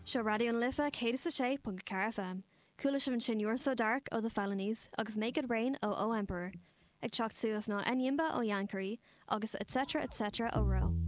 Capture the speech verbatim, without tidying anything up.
Seo radio an lifa cé sa sé punt car F M. Coola sem sin you're so dark ó the felonies agus Make It Rain ó O Emperor. Ag teacht suas ná Enyimba ó Yankery agus et cetera et cetera ó Ro.